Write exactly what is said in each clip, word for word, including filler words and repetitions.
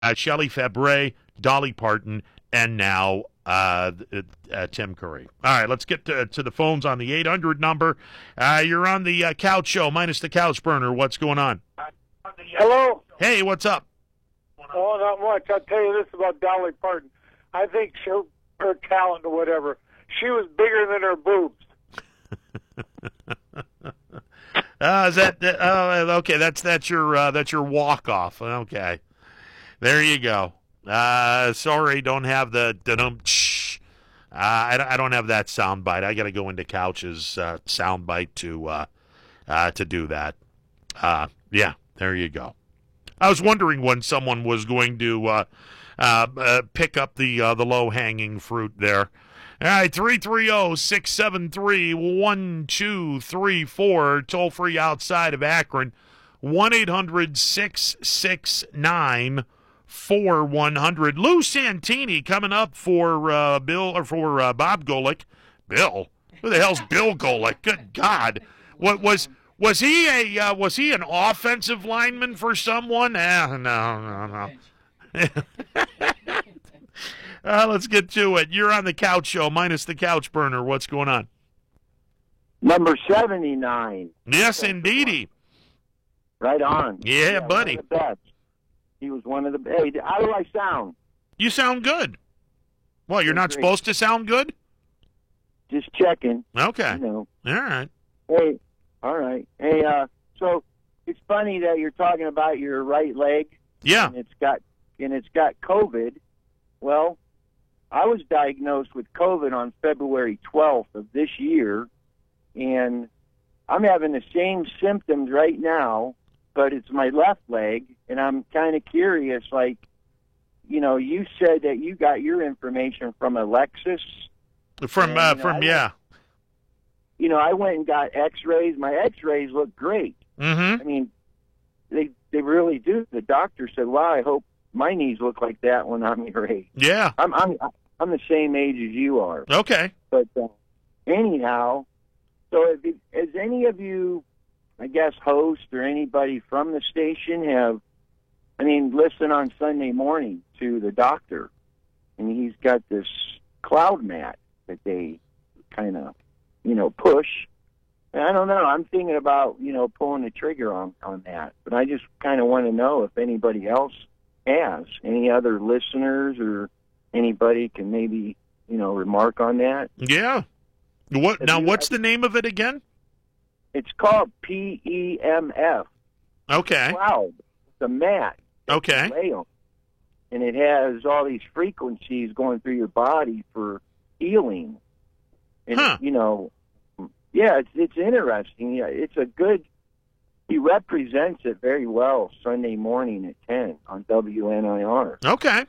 uh, Shelley Fabre, Dolly Parton, and now uh, uh, Tim Curry. All right, let's get to, to the phones on the eight hundred number. Uh, you're on the uh, Couch Show, minus the Couch Burner. What's going on? Hello? Hey, what's up? Oh, not much. I'll tell you this about Dolly Parton. I think she, her talent or whatever, she was bigger than her boobs. uh, is that uh, okay? That's that's your uh, that's your walk off. Okay, there you go. Uh, sorry, don't have the dum. Uh, I, I don't have that sound bite. I got to go into Couch's uh, sound bite to uh, uh, to do that. Uh, yeah, there you go. I was wondering when someone was going to uh, uh, uh, pick up the uh, the low hanging fruit there. All right, three three zero, six seven three, one two three four, toll free outside of Akron, one eight hundred, six six nine, four one zero zero. Lou Santini coming up for uh, Bill or for uh, Bob Golick. Bill? Who the hell's Bill Golick? Good God. What was was he a uh, was he an offensive lineman for someone? Eh, no, no, no. Uh, let's get to it. You're on the Couch Show, minus the Couch Burner. What's going on? Number seventy-nine. Yes, indeedy. Right on. Yeah, yeah buddy. One of the best. He was one of the. Hey, how do I sound? You sound good. Well, you're That's not great. supposed to sound good? Just checking. Okay. You know. All right. Hey, all right. Hey, uh, so it's funny that you're talking about your right leg. Yeah. And it's got and it's got COVID. Well, I was diagnosed with COVID on February twelfth of this year, and I'm having the same symptoms right now, but it's my left leg, and I'm kind of curious, like, you know, you said that you got your information from Alexis. From, and, uh, you know, from I yeah. Went, you know, I went and got x-rays. My x-rays look great. Mm-hmm. I mean, they they really do. The doctor said, well, I hope my knees look like that when I'm your age. Yeah. I'm I'm I'm the same age as you are. Okay. But uh, anyhow, so if, has any of you, I guess, host or anybody from the station have, I mean, listen on Sunday morning to the doctor, and he's got this cloud mat that they kind of, you know, push. And I don't know. I'm thinking about, you know, pulling the trigger on on that. But I just kind of want to know if anybody else has, any other listeners or anybody can maybe, you know, remark on that. Yeah. What Have now? you- What's the name of it again? It's called P E M F. Okay. Cloud. It's a mat. Okay. Lay on. And it has all these frequencies going through your body for healing. And, Huh. you know, yeah, it's, it's interesting. Yeah, it's a good, he represents it very well Sunday morning at ten on W N I R. Okay.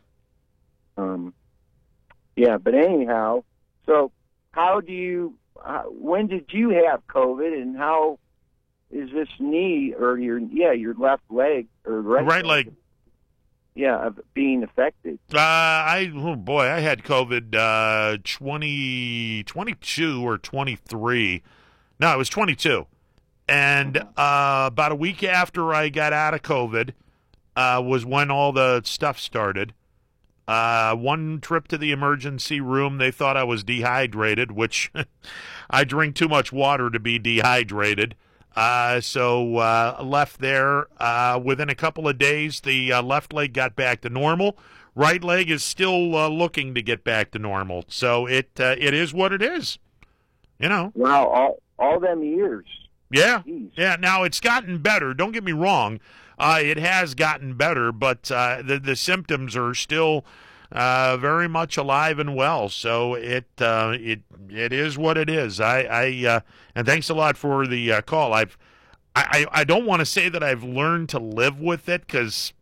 Um, yeah, but anyhow, so how do you, uh, when did you have COVID, and how is this knee or your, yeah, your left leg or right, Right leg. yeah, of being affected? Uh, I oh boy, I had COVID uh, twenty, twenty-two or twenty-three. No, it was twenty-two. And uh, about a week after I got out of COVID uh, was when all the stuff started. Uh, one trip to the emergency room, they thought I was dehydrated, which I drink too much water to be dehydrated. Uh, so uh, left there. Uh, within a couple of days, the uh, left leg got back to normal. Right leg is still uh, looking to get back to normal. So it uh, it is what it is. You know. Wow, all all them years. Yeah. Jeez. Yeah. Now it's gotten better. Don't get me wrong. Uh, it has gotten better, but uh, the the symptoms are still uh, very much alive and well. So it uh, it it is what it is. I, I uh, and thanks a lot for the uh, call. I've I, I don't want to say that I've learned to live with it, because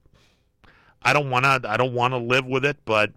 I don't want to I don't want to live with it, but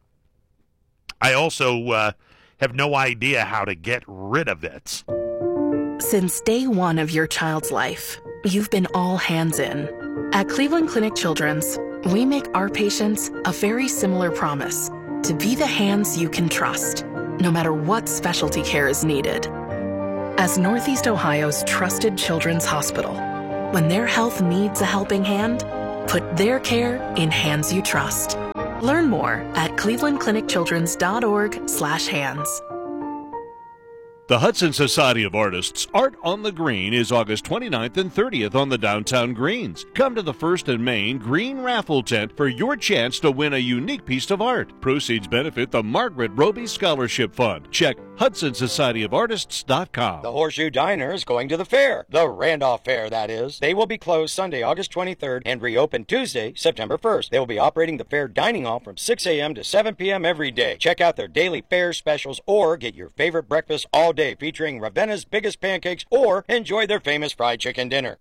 I also uh, have no idea how to get rid of it. Since day one of your child's life, you've been all hands in. At Cleveland Clinic Children's, we make our patients a very similar promise: to be the hands you can trust, no matter what specialty care is needed. As Northeast Ohio's trusted children's hospital, when their health needs a helping hand, Put their care in hands you trust. Learn more at cleveland clinic children's dot org slash hands. The Hudson Society of Artists Art on the Green is August twenty-ninth and thirtieth on the downtown greens. Come to the First and Main Green Raffle Tent for your chance to win a unique piece of art. Proceeds benefit the Margaret Roby Scholarship Fund. Check hudson society of artists dot com. The Horseshoe Diner is going to the fair. The Randolph Fair, that is. They will be closed Sunday, August twenty-third, and reopen Tuesday, September first. They will be operating the fair dining hall from six a.m. to seven p.m. every day. Check out their daily fair specials or get your favorite breakfast all day, featuring Ravenna's biggest pancakes, or enjoy their famous fried chicken dinner.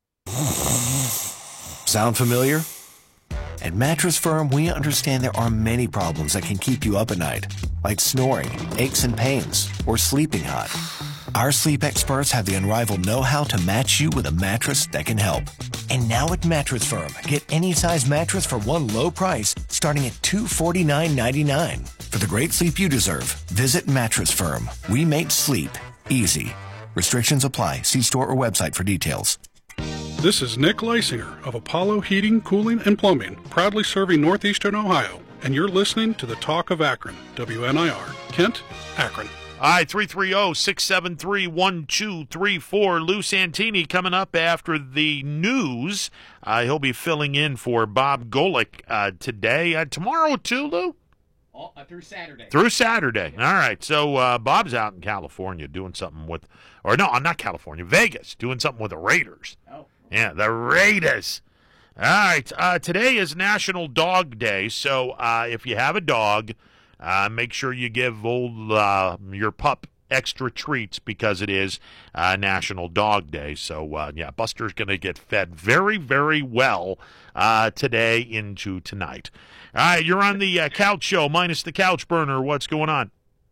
Sound familiar? At Mattress Firm, we understand there are many problems that can keep you up at night, like snoring, aches and pains, or sleeping hot. Our sleep experts have the unrivaled know-how to match you with a mattress that can help. And now at Mattress Firm, get any size mattress for one low price, starting at two hundred forty-nine ninety-nine. For the great sleep you deserve, visit Mattress Firm. We make sleep easy. Restrictions apply. See store or website for details. This is Nick Leisinger of Apollo Heating, Cooling, and Plumbing, proudly serving Northeastern Ohio. And you're listening to the Talk of Akron, W N I R, Kent, Akron. All right, three three zero, six seven three, one two three four. Lou Santini coming up after the news. Uh, he'll be filling in for Bob Golick uh, today. Uh, tomorrow, too, Lou? All, uh, through Saturday. Through Saturday. All right, so uh, Bob's out in California doing something with, or no, not California, Vegas, doing something with the Raiders. Oh. Yeah, the Raiders. All right, uh, today is National Dog Day, so uh, if you have a dog, Uh, make sure you give old uh, your pup extra treats because it is uh, National Dog Day. So, uh, yeah, Buster's going to get fed very, very well uh, today into tonight. All right, you're on the uh, Couch Show, minus the Couch Burner. What's going on?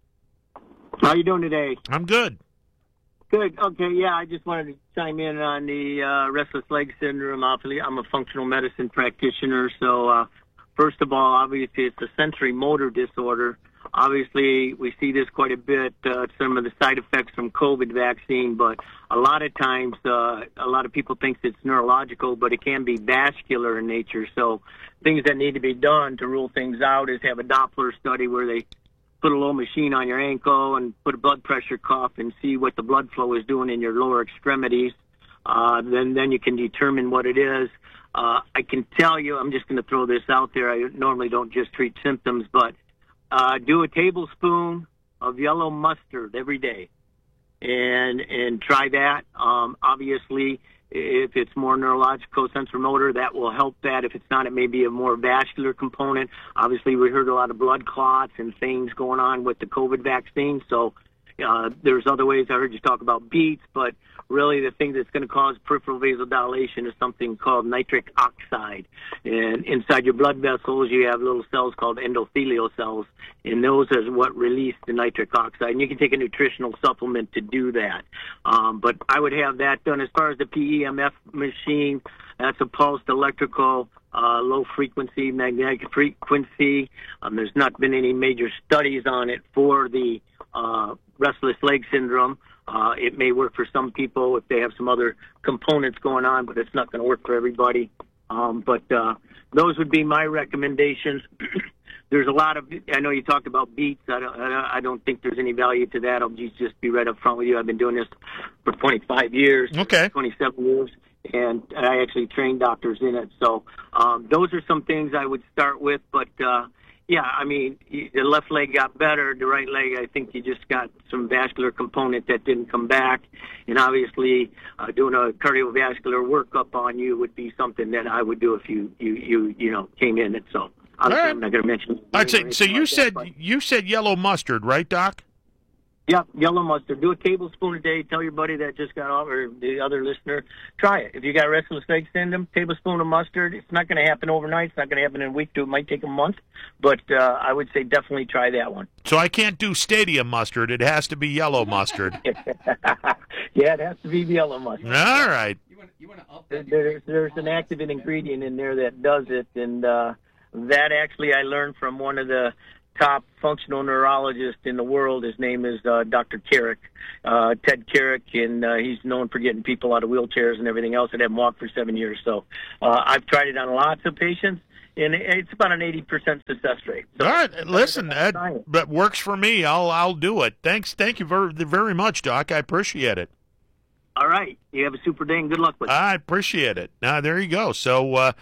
How you doing today? I'm good. Good. Okay, yeah, I just wanted to chime in on the uh, restless leg syndrome. I'm a functional medicine practitioner, so uh, first of all, obviously, it's a sensory motor disorder. Obviously, we see this quite a bit, uh, some of the side effects from COVID vaccine, but a lot of times, uh, a lot of people think it's neurological, but it can be vascular in nature. So things that need to be done to rule things out is have a Doppler study where they put a little machine on your ankle and put a blood pressure cuff and see what the blood flow is doing in your lower extremities. Uh, then, then you can determine what it is. Uh, I can tell you, I'm just going to throw this out there. I normally don't just treat symptoms, but uh, do a tablespoon of yellow mustard every day, and and try that. Um, obviously, if it's more neurological, sensory-motor, that will help that. If it's not, it may be a more vascular component. Obviously, we heard a lot of blood clots and things going on with the COVID vaccine, so uh, there's other ways. I heard you talk about beets, but really the thing that's going to cause peripheral vasodilation is something called nitric oxide. And inside your blood vessels, you have little cells called endothelial cells, and those are what release the nitric oxide. And you can take a nutritional supplement to do that. Um, but I would have that done. As far as the P E M F machine, that's a pulsed electrical uh, low-frequency magnetic frequency. Um, there's not been any major studies on it for the uh, restless leg syndrome. Uh, it may work for some people if they have some other components going on, but it's not going to work for everybody. Um, but uh, those would be my recommendations. There's a lot of, I know you talked about beets. I don't, I don't think there's any value to that. I'll just be right up front with you. I've been doing this for twenty-five years, okay, twenty-seven years, and I actually train doctors in it. So um, those are some things I would start with, but uh, yeah, I mean, the left leg got better. The right leg, I think you just got some vascular component that didn't come back. And obviously, uh, doing a cardiovascular workup on you would be something that I would do if you, you, you, you know, came in. And so obviously, right. I'm not going to mention. All right, so, so you like said that, you said yellow mustard, right, Doc? Yep, yellow mustard. Do a tablespoon a day. Tell your buddy that just got off, or the other listener, try it. If you got restless leg syndrome, tablespoon of mustard. It's not going to happen overnight. It's not going to happen in a week. It might take a month, but uh, I would say definitely try that one. So I can't do stadium mustard. It has to be yellow mustard. Yeah, it has to be yellow mustard. All right. You want, you want to up there, there's, there's an active ingredient in there that does it, and uh, that actually I learned from one of the top functional neurologist in the world. His name is uh, Doctor Carrick, uh, Ted Carrick, and uh, he's known for getting people out of wheelchairs and everything else, and had walked for seven years. So uh, I've tried it on lots of patients, and it's about an eighty percent success rate. So, all right, listen, that, that works for me. I'll I'll do it. Thanks, thank you very very much, Doc. I appreciate it. All right, you have a super day, and good luck with it. I appreciate it. Now, there you go. So, uh,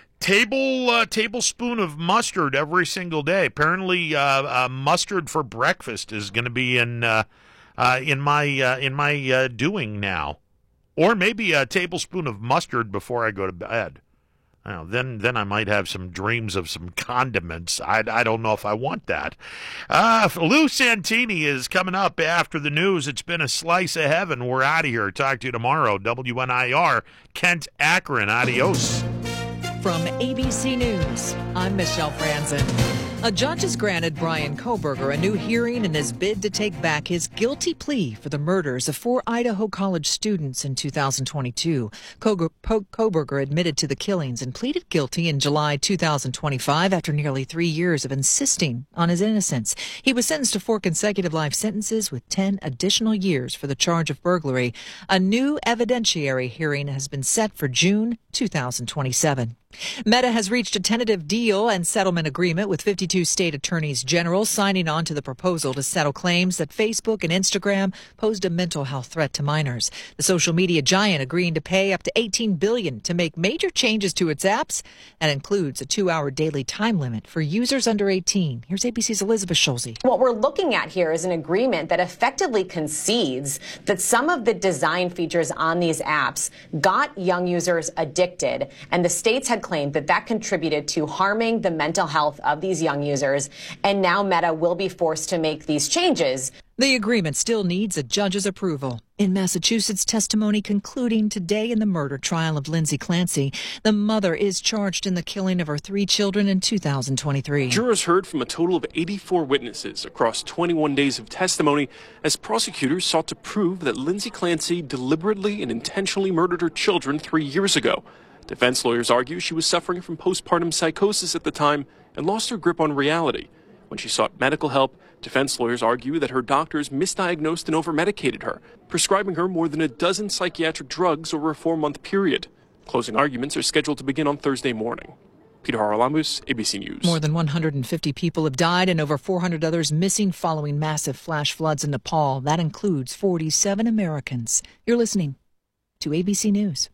table uh, tablespoon of mustard every single day. Apparently, uh, uh, mustard for breakfast is going to be in uh, uh, in my uh, in my uh, doing now, or maybe a tablespoon of mustard before I go to bed. Now, then, then I might have some dreams of some condiments. I, I don't know if I want that. Uh, Lou Santini is coming up after the news. It's been a slice of heaven. We're out of here. Talk to you tomorrow. W N I R, Kent, Akron. Adios. From A B C News, I'm Michelle Franzen. A judge has granted Bryan Kohberger a new hearing in his bid to take back his guilty plea for the murders of four Idaho College students in two thousand twenty-two. Kohberger admitted to the killings and pleaded guilty in July two thousand twenty-five after nearly three years of insisting on his innocence. He was sentenced to four consecutive life sentences with ten additional years for the charge of burglary. A new evidentiary hearing has been set for June two thousand twenty-seven. Meta has reached a tentative deal and settlement agreement with fifty-two state attorneys general, signing on to the proposal to settle claims that Facebook and Instagram posed a mental health threat to minors. The social media giant agreeing to pay up to eighteen billion dollars to make major changes to its apps. That includes a two-hour daily time limit for users under eighteen. Here's A B C's Elizabeth Schulze. What we're looking at here is an agreement that effectively concedes that some of the design features on these apps got young users addicted, and the states had claimed that that contributed to harming the mental health of these young users, and now Meta will be forced to make these changes. The agreement still needs a judge's approval. In Massachusetts, testimony concluding today in the murder trial of Lindsay Clancy. The mother is charged in the killing of her three children in two thousand twenty-three. Jurors heard from a total of eighty-four witnesses across twenty-one days of testimony as prosecutors sought to prove that Lindsay Clancy deliberately and intentionally murdered her children three years ago. Defense lawyers argue she was suffering from postpartum psychosis at the time and lost her grip on reality. When she sought medical help, defense lawyers argue that her doctors misdiagnosed and overmedicated her, prescribing her more than a dozen psychiatric drugs over a four-month period. Closing arguments are scheduled to begin on Thursday morning. Peter Haralamus, A B C News. More than one hundred fifty people have died and over four hundred others missing following massive flash floods in Nepal. That includes forty-seven Americans. You're listening to A B C News.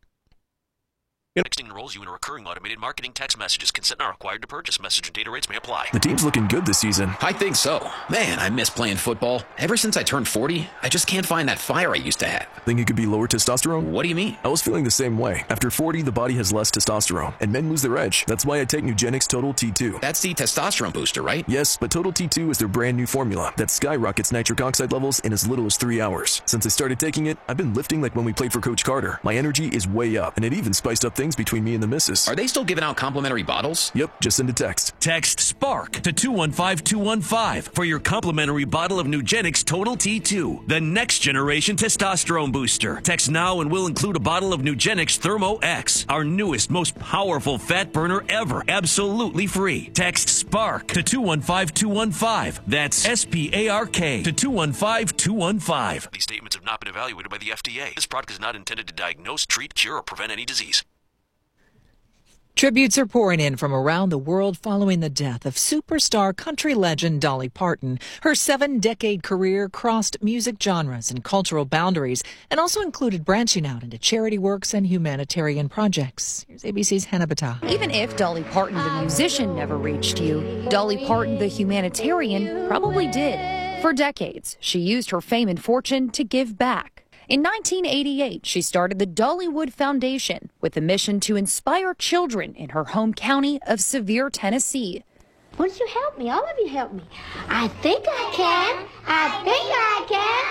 Texting enrolls you in a recurring automated marketing text messages. Consent not required to purchase. Message and data rates may apply. The team's looking good this season. I think so. Man, I miss playing football. Ever since I turned forty, I just can't find that fire I used to have. Think it could be lower testosterone? What do you mean? I was feeling the same way. After forty, the body has less testosterone, and men lose their edge. That's why I take Nugenix Total T two. That's the testosterone booster, right? Yes, but Total T two is their brand new formula that skyrockets nitric oxide levels in as little as three hours. Since I started taking it, I've been lifting like when we played for Coach Carter. My energy is way up, and it even spiced up things between me and the missus. Are they still giving out complimentary bottles? Yep, just send a text. Text SPARK to two one five two one five for your complimentary bottle of Nugenix Total T two, the next generation testosterone booster. Text now and we'll include a bottle of Nugenix Thermo X, our newest, most powerful fat burner ever, absolutely free. Text SPARK to two one five two one five. That's S P A R K to two one five two one five. These statements have not been evaluated by the F D A. This product is not intended to diagnose, treat, cure, or prevent any disease. Tributes are pouring in from around the world following the death of superstar country legend Dolly Parton. Her seven-decade career crossed music genres and cultural boundaries and also included branching out into charity works and humanitarian projects. Here's A B C's Hannah Battah. Even if Dolly Parton, the musician, never reached you, Dolly Parton, the humanitarian, probably did. For decades, she used her fame and fortune to give back. In nineteen eighty-eight, she started the Dollywood Foundation with the mission to inspire children in her home county of Sevier, Tennessee. Why don't you help me? All of you help me. I think I can. I think I can.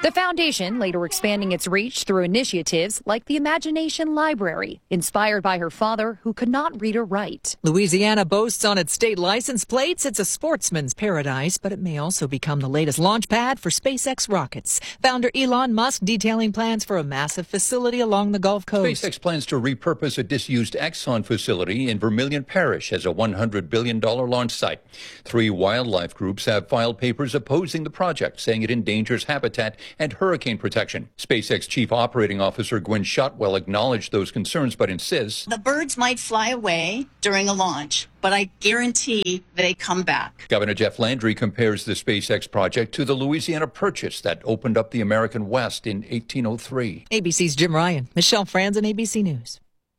The foundation later expanding its reach through initiatives like the Imagination Library, inspired by her father who could not read or write. Louisiana boasts on its state license plates it's a sportsman's paradise, but it may also become the latest launch pad for SpaceX rockets. Founder Elon Musk detailing plans for a massive facility along the Gulf Coast. SpaceX plans to repurpose a disused Exxon facility in Vermilion Parish as a one hundred billion dollars launch site. Three wildlife groups have filed papers opposing the project, saying it endangers habitat and hurricane protection. SpaceX Chief Operating Officer Gwen Shotwell acknowledged those concerns, but insists the birds might fly away during a launch, but I guarantee they come back. Governor Jeff Landry compares the SpaceX project to the Louisiana Purchase that opened up the American West in eighteen oh three. A B C's Jim Ryan, Michelle Franzen, A B C News.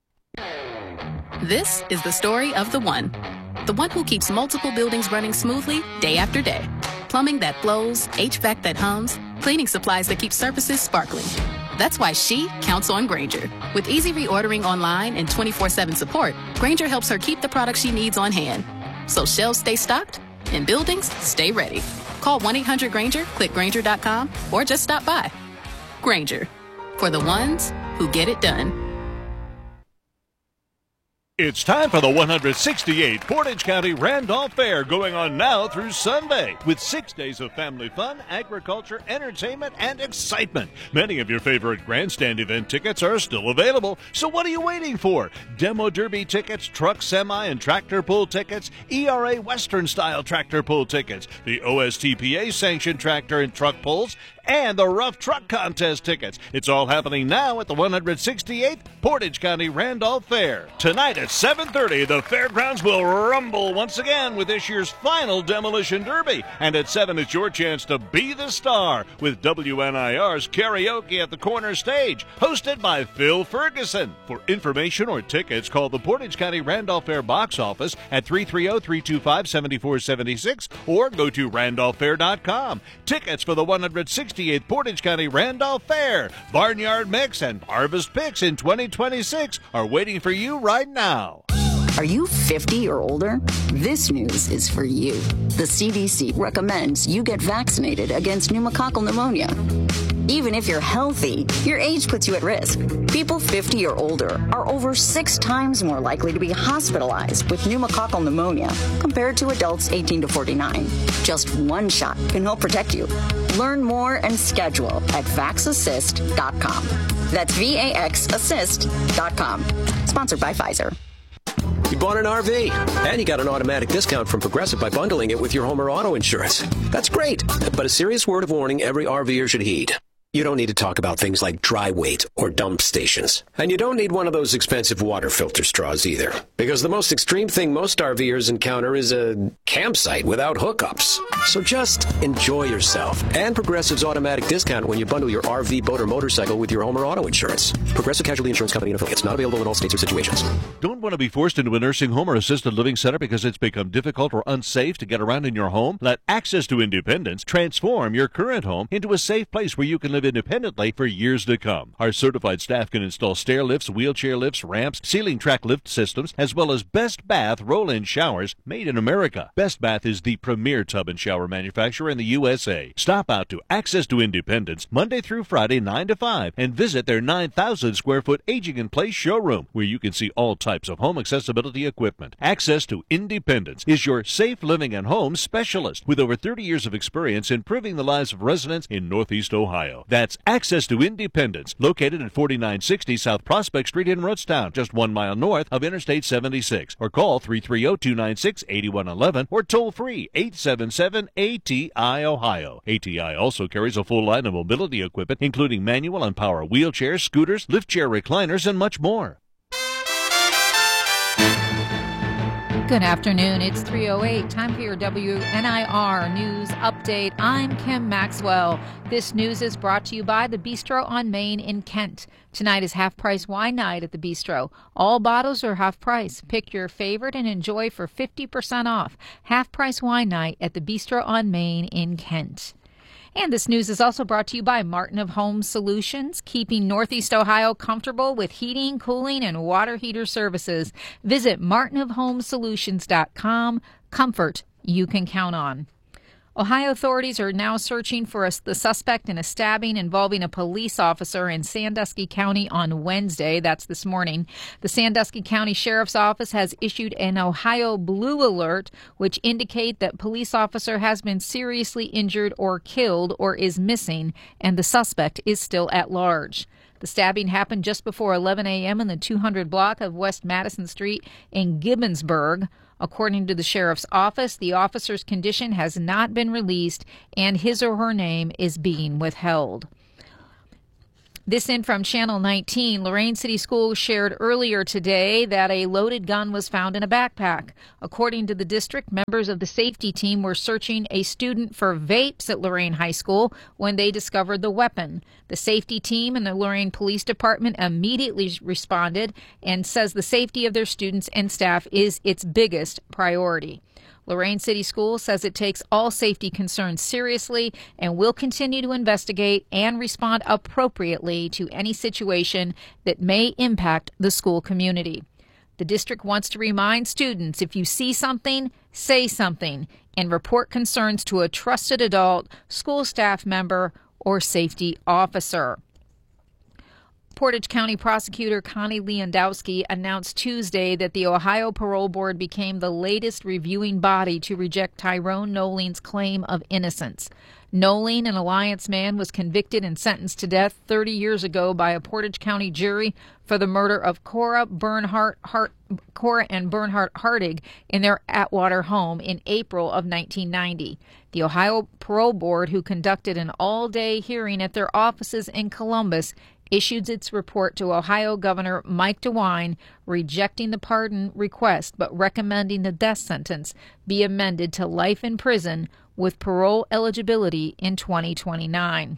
This is the story of the one. The one who keeps multiple buildings running smoothly day after day. Plumbing that flows, H V A C that hums, cleaning supplies that keep surfaces sparkling. That's why she counts on Grainger. With easy reordering online and twenty-four seven support, Grainger helps her keep the products she needs on hand. So shelves stay stocked and buildings stay ready. Call one eight hundred Grainger, click Grainger dot com, or just stop by. Grainger, for the ones who get it done. It's time for the one hundred sixty-eighth Portage County Randolph Fair, going on now through Sunday, with six days of family fun, agriculture, entertainment, and excitement. Many of your favorite grandstand event tickets are still available, so what are you waiting for? Demo Derby tickets, truck, semi, and tractor pull tickets, E R A Western-style tractor pull tickets, the O S T P A-sanctioned tractor and truck pulls, and the Rough Truck Contest tickets. It's all happening now at the one hundred sixty-eighth Portage County Randolph Fair. Tonight at seven thirty, the fairgrounds will rumble once again with this year's final Demolition Derby. And at seven, it's your chance to be the star with W N I R's Karaoke at the Corner Stage, hosted by Phil Ferguson. For information or tickets, call the Portage County Randolph Fair box office at three three zero, three two five, seven four seven six or go to randolph fair dot com. Tickets for the one hundred sixty-eighth Portage County Randolph Fair, Barnyard Mix, and Harvest Picks in twenty twenty-six are waiting for you right now. Are you fifty or older? This news is for you. The C D C recommends you get vaccinated against pneumococcal pneumonia. Even if you're healthy, your age puts you at risk. People fifty or older are over six times more likely to be hospitalized with pneumococcal pneumonia compared to adults eighteen to forty-nine. Just one shot can help protect you. Learn more and schedule at vax assist dot com. That's V A X assist dot com. Sponsored by Pfizer. You bought an R V, and you got an automatic discount from Progressive by bundling it with your home or auto insurance. That's great, but a serious word of warning every RVer should heed. You don't need to talk about things like dry weight or dump stations. And you don't need one of those expensive water filter straws either. Because the most extreme thing most RVers encounter is a campsite without hookups. So just enjoy yourself. And Progressive's automatic discount when you bundle your R V, boat, or motorcycle with your home or auto insurance. Progressive Casualty Insurance Company and affiliates. Not available in all states or situations. Don't want to be forced into a nursing home or assisted living center because it's become difficult or unsafe to get around in your home? Let Access to Independence transform your current home into a safe place where you can live independently for years to come. Our certified staff can install stair lifts, wheelchair lifts, ramps, ceiling track lift systems, as well as Best Bath roll-in showers made in America. Best Bath is the premier tub and shower manufacturer in the U S A. Stop out to Access to Independence Monday through Friday, nine to five, and visit their nine thousand square foot aging in place showroom, where you can see all types of home accessibility equipment. Access to Independence is your safe living and home specialist with over thirty years of experience improving the lives of residents in Northeast Ohio. That's Access to Independence, located at forty-nine sixty South Prospect Street in Rootstown, just one mile north of Interstate seventy-six. Or call three three zero, two nine six, eight one one one or toll free eight seven seven A T I Ohio. A T I also carries a full line of mobility equipment, including manual and power wheelchairs, scooters, lift chair recliners, and much more. Good afternoon. It's three oh eight. Time for your W N I R News Update. I'm Kim Maxwell. This news is brought to you by the Bistro on Main in Kent. Tonight is half-price wine night at the Bistro. All bottles are half-price. Pick your favorite and enjoy for fifty percent off. Half-price wine night at the Bistro on Main in Kent. And this news is also brought to you by Martin of Home Solutions, keeping Northeast Ohio comfortable with heating, cooling, and water heater services. Visit martin of home solutions dot com. Comfort you can count on. Ohio authorities are now searching for a, the suspect in a stabbing involving a police officer in Sandusky County on Wednesday. That's this morning. The Sandusky County Sheriff's Office has issued an Ohio Blue Alert, which indicate that police officer has been seriously injured or killed or is missing, and the suspect is still at large. The stabbing happened just before eleven a.m. in the two hundred block of West Madison Street in Gibbonsburg. According to the sheriff's office, the officer's condition has not been released and his or her name is being withheld. This in from Channel nineteen. Lorain City Schools shared earlier today that a loaded gun was found in a backpack. According to the district, members of the safety team were searching a student for vapes at Lorain High School when they discovered the weapon. The safety team and the Lorain Police Department immediately responded and says the safety of their students and staff is its biggest priority. Lorain City Schools says it takes all safety concerns seriously and will continue to investigate and respond appropriately to any situation that may impact the school community. The district wants to remind students, if you see something, say something, and report concerns to a trusted adult, school staff member, or safety officer. Portage County Prosecutor Connie Lewandowski announced Tuesday that the Ohio Parole Board became the latest reviewing body to reject Tyrone Knowling's claim of innocence. Knowling, an Alliance man, was convicted and sentenced to death thirty years ago by a Portage County jury for the murder of Cora Bernhardt Hart, Cora and Bernhardt Hartig in their Atwater home in April of nineteen ninety. The Ohio Parole Board, who conducted an all-day hearing at their offices in Columbus, issued its report to Ohio Governor Mike DeWine, rejecting the pardon request but recommending the death sentence be amended to life in prison with parole eligibility in twenty twenty-nine.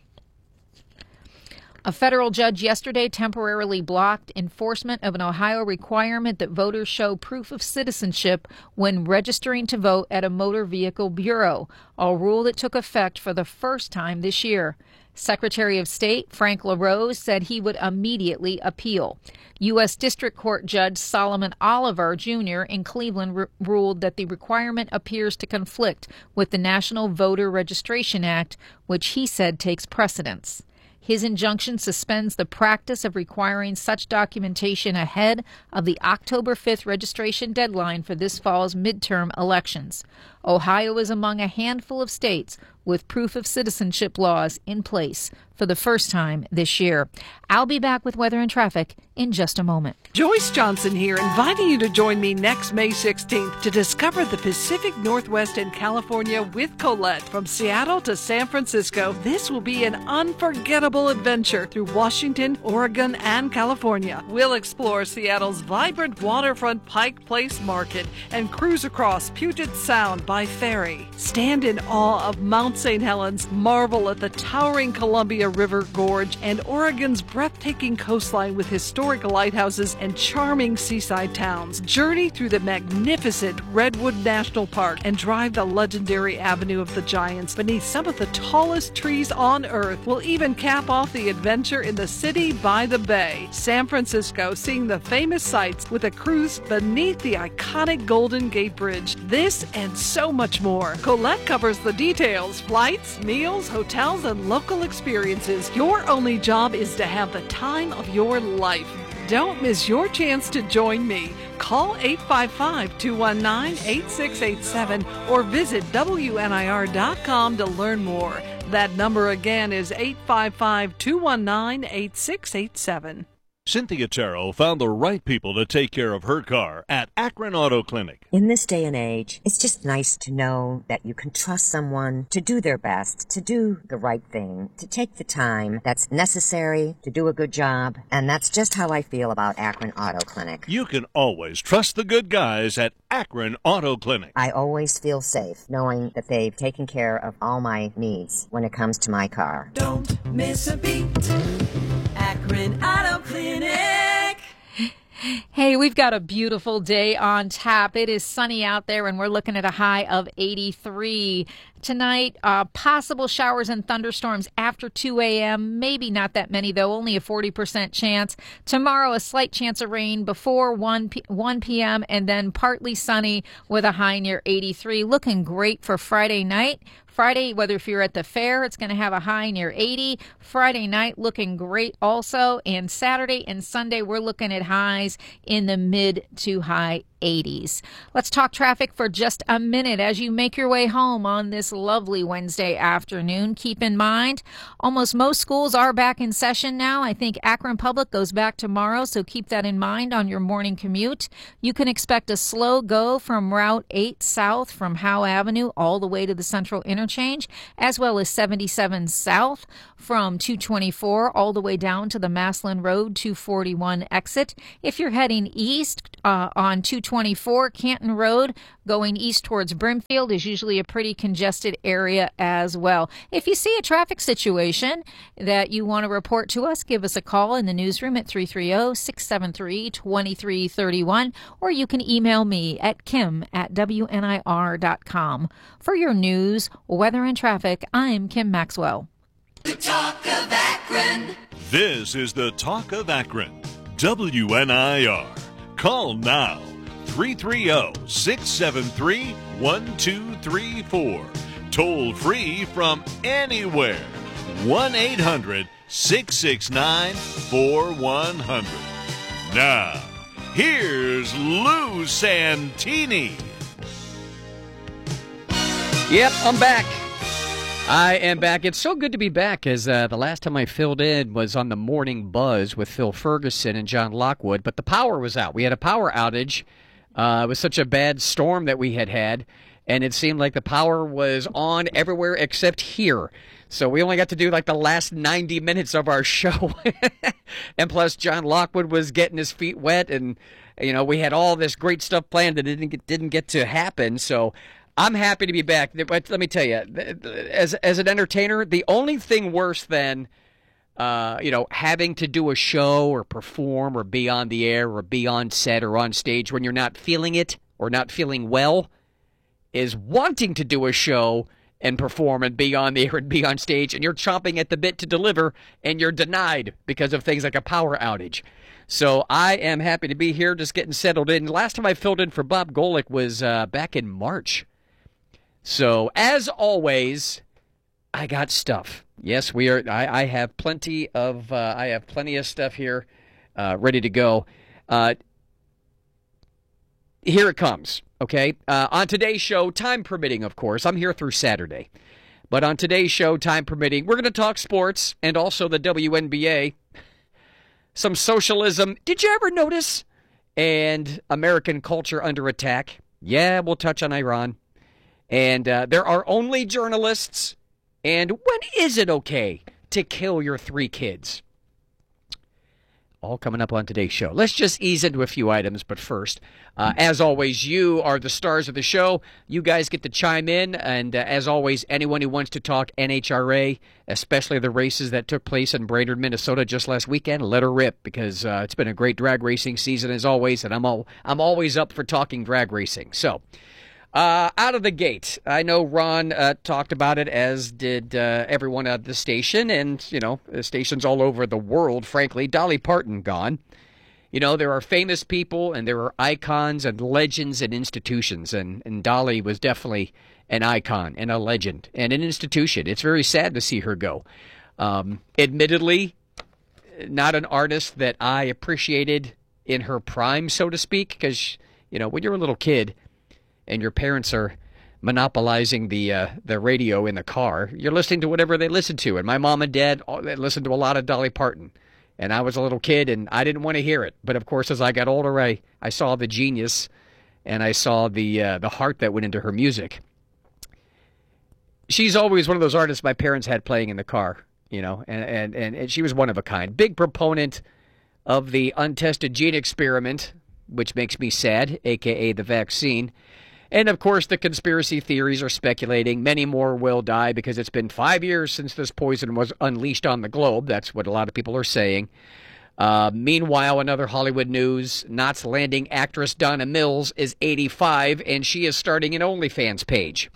A federal judge yesterday temporarily blocked enforcement of an Ohio requirement that voters show proof of citizenship when registering to vote at a motor vehicle bureau, a rule that took effect for the first time this year. Secretary of State Frank LaRose said he would immediately appeal. U S. District Court Judge Solomon Oliver, Junior in Cleveland r- ruled that the requirement appears to conflict with the National Voter Registration Act, which he said takes precedence. His injunction suspends the practice of requiring such documentation ahead of the October fifth registration deadline for this fall's midterm elections. Ohio is among a handful of states with proof of citizenship laws in place for the first time this year. I'll be back with weather and traffic in just a moment. Joyce Johnson here, inviting you to join me next May sixteenth to discover the Pacific Northwest and California with Colette. From Seattle to San Francisco, this will be an unforgettable adventure through Washington, Oregon, and California. We'll explore Seattle's vibrant waterfront Pike Place Market and cruise across Puget Sound by ferry. Stand in awe of Mount Saint Helens, marvel at the towering Columbia River Gorge and Oregon's breathtaking coastline with historic lighthouses and charming seaside towns. Journey through the magnificent Redwood National Park and drive the legendary Avenue of the Giants beneath some of the tallest trees on Earth. We'll even cap off the adventure in the city by the bay. San Francisco, seeing the famous sights with a cruise beneath the iconic Golden Gate Bridge. This and so much more. Colette covers the details. Flights, meals, hotels, and local experiences. Your only job is to have the time of your life. Don't miss your chance to join me. Call eight five five, two one nine, eight six eight seven or visit W N I R dot com to learn more. That number again is eight five five, two one nine, eight six eight seven. Cynthia Terrell found the right people to take care of her car at Akron Auto Clinic. In this day and age, it's just nice to know that you can trust someone to do their best, to do the right thing, to take the time that's necessary to do a good job. And that's just how I feel about Akron Auto Clinic. You can always trust the good guys at Akron Auto Clinic. I always feel safe knowing that they've taken care of all my needs when it comes to my car. Don't miss a beat. Akron Auto Clinic. Hey, we've got a beautiful day on tap. It is sunny out there, and we're looking at a high of eighty-three. Tonight, uh, possible showers and thunderstorms after two a.m. Maybe not that many, though, only a forty percent chance. Tomorrow, a slight chance of rain before one p.m., and then partly sunny with a high near eighty-three. Looking great for Friday night. Friday, whether if you're at the fair, it's going to have a high near eighty. Friday night looking great also. And Saturday and Sunday, we're looking at highs in the mid to high eighties. Let's talk traffic for just a minute as you make your way home on this lovely Wednesday afternoon. Keep in mind, almost most schools are back in session now. I think Akron Public goes back tomorrow, so keep that in mind on your morning commute. You can expect a slow go from Route eight south from Howe Avenue all the way to the Central Interchange, as well as seventy-seven south from two twenty-four all the way down to the Maslin Road two forty-one exit. If you're heading east uh, on two twenty-four, Canton Road, going east towards Brimfield is usually a pretty congested area as well. If you see a traffic situation that you want to report to us, give us a call in the newsroom at three three zero, six seven three, two three three one, or you can email me at kim at w n i r dot com. For your news, weather, and traffic, I'm Kim Maxwell. The Talk of Akron. This is the Talk of Akron. W N I R. Call now. three three zero, six seven three, one two three four. Toll free from anywhere. one eight hundred, six six nine, four one zero zero. Now, here's Lou Santini. Yep, I'm back. I am back. It's so good to be back, as uh, the last time I filled in was on the Morning Buzz with Phil Ferguson and John Lockwood, but the power was out. We had a power outage. Uh, it was such a bad storm that we had had, and it seemed like the power was on everywhere except here. So we only got to do like the last ninety minutes of our show. And plus, John Lockwood was getting his feet wet, and you know we had all this great stuff planned that didn't get, didn't get to happen. So I'm happy to be back. But let me tell you, as as an entertainer, the only thing worse than Uh, you know, having to do a show or perform or be on the air or be on set or on stage when you're not feeling it or not feeling well is wanting to do a show and perform and be on the air and be on stage, and you're chomping at the bit to deliver, and you're denied because of things like a power outage. So I am happy to be here, just getting settled in. Last time I filled in for Bob Golick was uh, back in March. So, as always, I got stuff. Yes, we are. I, I have plenty of. Uh, I have plenty of stuff here, uh, ready to go. Uh, here it comes. Okay. Uh, on today's show, time permitting, of course. I'm here through Saturday, but on today's show, time permitting, we're going to talk sports and also the W N B A. Some socialism. Did you ever notice? And American culture under attack. Yeah, we'll touch on Iran. And uh, there are only journalists. And when is it okay to kill your three kids? All coming up on today's show. Let's just ease into a few items, but first, uh, as always, you are the stars of the show. You guys get to chime in, and uh, as always, anyone who wants to talk N H R A, especially the races that took place in Brainerd, Minnesota just last weekend, let her rip, because uh, it's been a great drag racing season as always, and I'm all I'm always up for talking drag racing. So, Uh, out of the gate, I know Ron uh, talked about it, as did uh, everyone at the station, and, you know, stations all over the world, frankly. Dolly Parton gone. You know, there are famous people, and there are icons and legends and institutions, and, and Dolly was definitely an icon and a legend and an institution. It's very sad to see her go. Um, admittedly, not an artist that I appreciated in her prime, so to speak, because, you know, when you're a little kid and your parents are monopolizing the uh, the radio in the car, you're listening to whatever they listen to. And my mom and dad they listened to a lot of Dolly Parton. And I was a little kid, and I didn't want to hear it. But, of course, as I got older, I, I saw the genius, and I saw the uh, the heart that went into her music. She's always one of those artists my parents had playing in the car, you know, and, and, and, and she was one of a kind. Big proponent of the untested gene experiment, which makes me sad, a k a the vaccine. And, of course, the conspiracy theories are speculating. Many more will die because it's been five years since this poison was unleashed on the globe. That's what a lot of people are saying. Uh, meanwhile, in other Hollywood news, Knots Landing actress Donna Mills is eighty-five, and she is starting an OnlyFans page.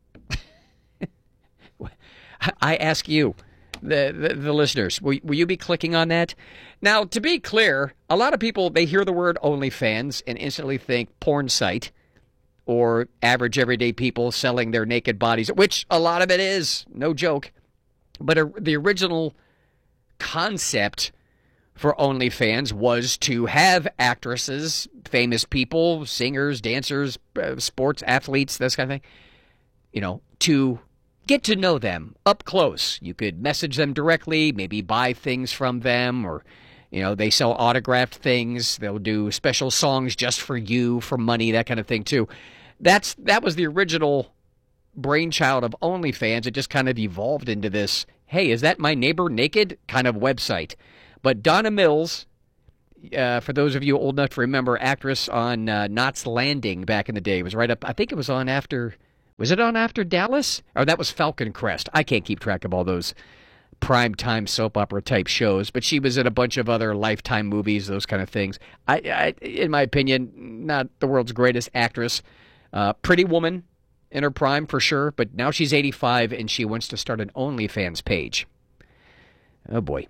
I ask you, the, the, the listeners, will, will you be clicking on that? Now, to be clear, a lot of people, they hear the word OnlyFans and instantly think porn site. or average everyday people selling their naked bodies, which a lot of it is, no joke. But a, the original concept for OnlyFans was to have actresses, famous people, singers, dancers, uh, sports athletes, this kind of thing, you know, to get to know them up close. You could message them directly, maybe buy things from them, or, you know, they sell autographed things. They'll do special songs just for you for money, that kind of thing, too. That's That was the original brainchild of OnlyFans. It just kind of evolved into this, hey, is that my neighbor naked kind of website. But Donna Mills, uh, for those of you old enough to remember, actress on uh, Knots Landing back in the day, was right up, I think it was on after, was it on after Dallas? Or that was Falcon Crest. I can't keep track of all those primetime soap opera type shows, but she was in a bunch of other Lifetime movies, those kind of things. I, I in my opinion, not the world's greatest actress. Uh, pretty woman in her prime for sure, but now she's eighty-five and she wants to start an OnlyFans page. Oh boy.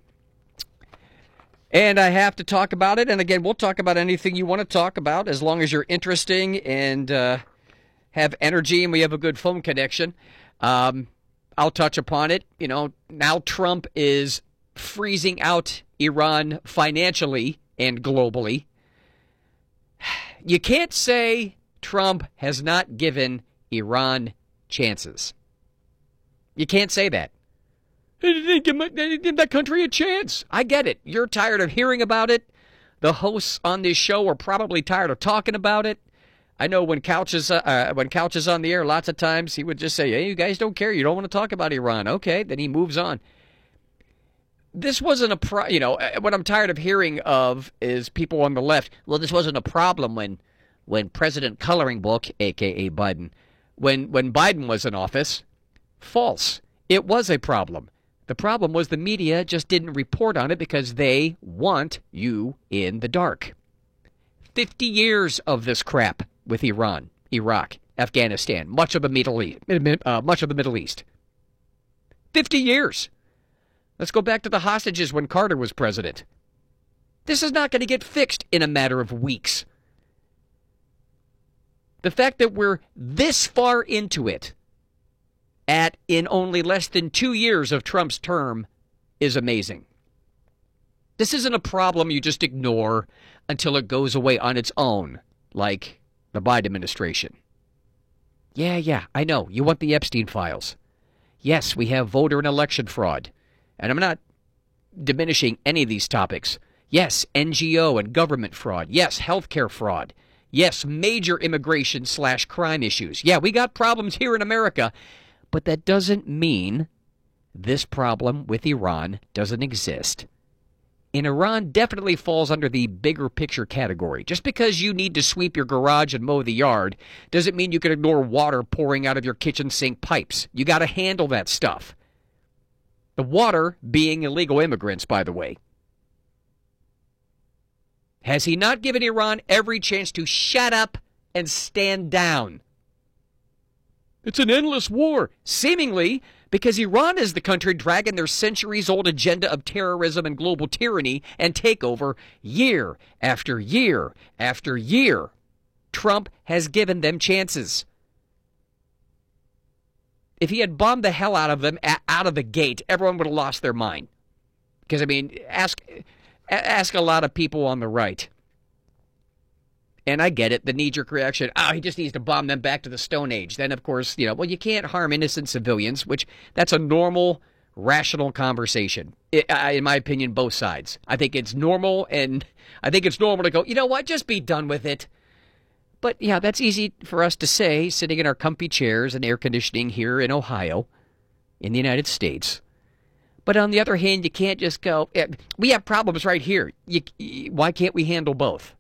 And I have to talk about it. And again, we'll talk about anything you want to talk about as long as you're interesting and uh, have energy and we have a good phone connection. Um, I'll touch upon it. You know, now Trump is freezing out Iran financially and globally. You can't say Trump has not given Iran chances. You can't say that. They didn't give, my, they didn't give that country a chance. I get it. You're tired of hearing about it. The hosts on this show are probably tired of talking about it. I know when Couch is, uh, when Couch is on the air, lots of times he would just say, hey, you guys don't care. You don't want to talk about Iran. Okay, then he moves on. This wasn't a pro... You know, what I'm tired of hearing of is people on the left, well, this wasn't a problem when, when President Coloring Book, a k a. Biden, when, when Biden was in office. False. It was a problem. The problem was the media just didn't report on it because they want you in the dark. Fifty years of this crap with Iran, Iraq, Afghanistan, much of the Middle East, uh, much of the Middle East. Fifty years. Let's go back to the hostages when Carter was president. This is not going to get fixed in a matter of weeks. The fact that we're this far into it at in only less than two years of Trump's term is amazing. This isn't a problem you just ignore until it goes away on its own, like the Biden administration. Yeah, yeah, I know. You want the Epstein files. Yes, we have voter and election fraud. And I'm not diminishing any of these topics. Yes, N G O and government fraud. Yes, healthcare fraud. Yes, major immigration slash crime issues. Yeah, we got problems here in America. But that doesn't mean this problem with Iran doesn't exist. And Iran definitely falls under the bigger picture category. Just because you need to sweep your garage and mow the yard doesn't mean you can ignore water pouring out of your kitchen sink pipes. You got to handle that stuff. The water being illegal immigrants, by the way. Has he not given Iran every chance to shut up and stand down? It's an endless war, seemingly, because Iran is the country dragging their centuries-old agenda of terrorism and global tyranny and takeover year after year after year. Trump has given them chances. If he had bombed the hell out of them out of the gate, everyone would have lost their mind. Because, I mean, ask ask a lot of people on the right. And I get it, the knee-jerk reaction, oh, he just needs to bomb them back to the Stone Age. Then, of course, you know, well, you can't harm innocent civilians, which that's a normal, rational conversation. It, uh, in my opinion, both sides. I think it's normal, and I think it's normal to go, you know what, just be done with it. But, yeah, that's easy for us to say, sitting in our comfy chairs and air conditioning here in Ohio, in the United States. But on the other hand, you can't just go, we have problems right here. You, why can't we handle both?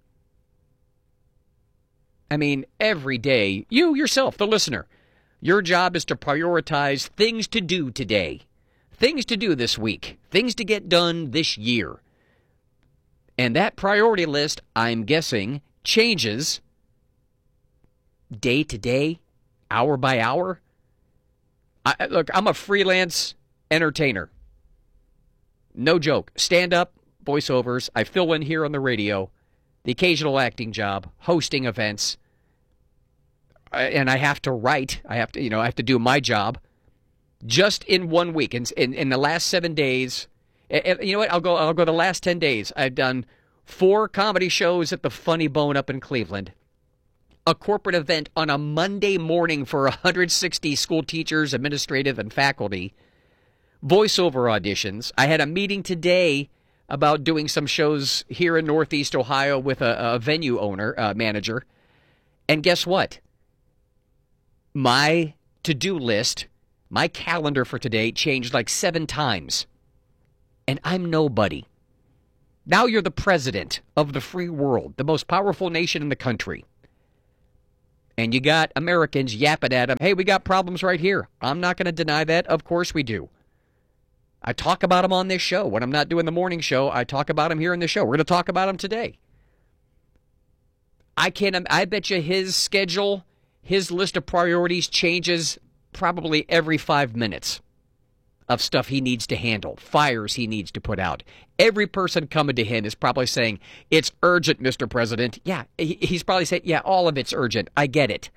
I mean, every day, you yourself, the listener, your job is to prioritize things to do today, things to do this week, things to get done this year. And that priority list, I'm guessing, changes day to day, hour by hour. I, look, I'm a freelance entertainer. No joke. Stand-up, voiceovers. I fill in here on the radio. The occasional acting job, hosting events. and I have to write. I have to, you know, I have to do my job. Just in one week, in in, in the last seven days, you know what? I'll go. I'll go the last ten days. I've done four comedy shows at the Funny Bone up in Cleveland, a corporate event on a Monday morning for one hundred sixty school teachers, administrative, and faculty, voiceover auditions. I had a meeting today about doing some shows here in Northeast Ohio with a, a venue owner, uh, manager. And guess what? My to-do list, my calendar for today changed like seven times. And I'm nobody. Now you're the president of the free world, the most powerful nation in the country. And you got Americans yapping at them, hey, we got problems right here. I'm not going to deny that. Of course we do. I talk about them on this show. When I'm not doing the morning show, I talk about them here in the show. We're going to talk about them today. I can't, I bet you his schedule, his list of priorities changes probably every five minutes of stuff he needs to handle, fires he needs to put out. Every person coming to him is probably saying, it's urgent, Mister President. Yeah, he's probably saying, yeah, all of it's urgent. I get it.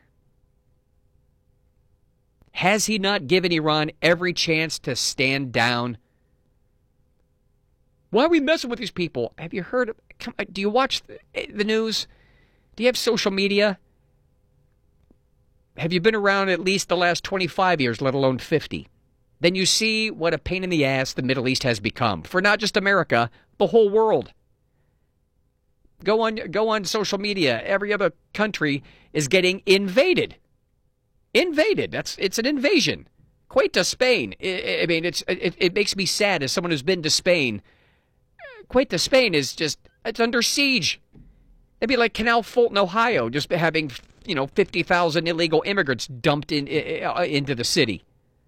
Has he not given Iran every chance to stand down? Why are we messing with these people? Have you heard? Do you watch the news? Do you have social media? Have you been around at least the last twenty-five years, let alone fifty? Then you see what a pain in the ass the Middle East has become for not just America, the whole world. Go on, go on social media. Every other country is getting invaded. Invaded. That's it's an invasion. Quite to Spain. I, I mean, it's it, it makes me sad as someone who's been to Spain. Quite to Spain is just it's under siege. It'd be like Canal Fulton, Ohio, just having you know fifty thousand illegal immigrants dumped in uh, into the city.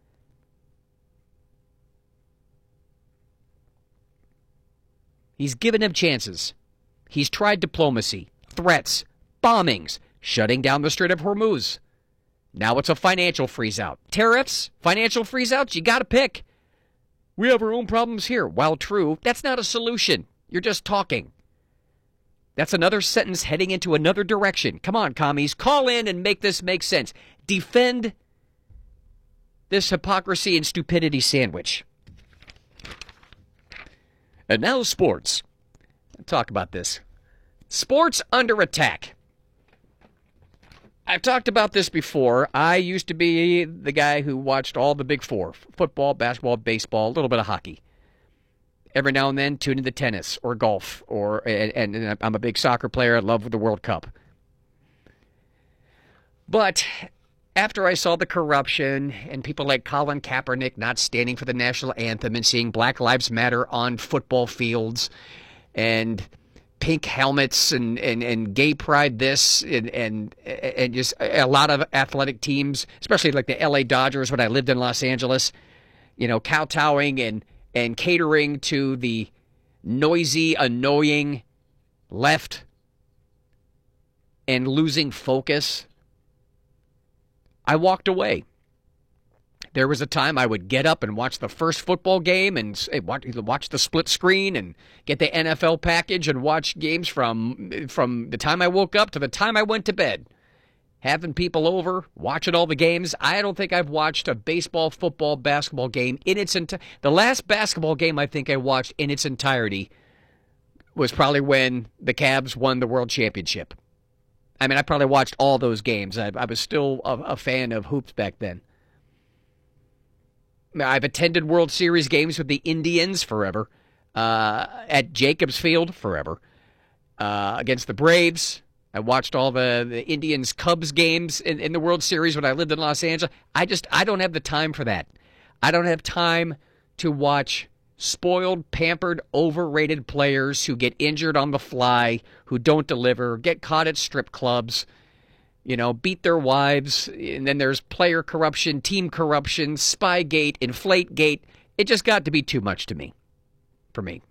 He's given them chances. He's tried diplomacy, threats, bombings, shutting down the Strait of Hormuz. Now it's a financial freeze-out. Tariffs, financial freeze-outs, you got to pick. We have our own problems here. While true, that's not a solution. You're just talking. That's another sentence heading into another direction. Come on, commies, call in and make this make sense. Defend this hypocrisy and stupidity sandwich. And now sports. Let's talk about this. Sports under attack. I've talked about this before. I used to be the guy who watched all the big four. Football, basketball, baseball, a little bit of hockey. Every now and then, tune into tennis or golf. or and, and I'm a big soccer player. I love the World Cup. But after I saw the corruption and people like Colin Kaepernick not standing for the national anthem and seeing Black Lives Matter on football fields and pink helmets and, and, and gay pride this and, and and just a lot of athletic teams, especially like the L A Dodgers when I lived in Los Angeles, you know, kowtowing and, and catering to the noisy, annoying left and losing focus. I walked away. There was a time I would get up and watch the first football game and watch the split screen and get the N F L package and watch games from from the time I woke up to the time I went to bed. Having people over, watching all the games. I don't think I've watched a baseball, football, basketball game in its entirety. The last basketball game I think I watched in its entirety was probably when the Cavs won the World Championship. I mean, I probably watched all those games. I, I was still a, a fan of hoops back then. I've attended World Series games with the Indians forever, uh, at Jacobs Field forever, uh, against the Braves. I watched all the, the Indians Cubs games in, in the World Series when I lived in Los Angeles. I just, I don't have the time for that. I don't have time to watch spoiled, pampered, overrated players who get injured on the fly, who don't deliver, get caught at strip clubs, you know, beat their wives, and then there's player corruption, team corruption, Spygate, Inflategate. It just got to be too much to me, for me.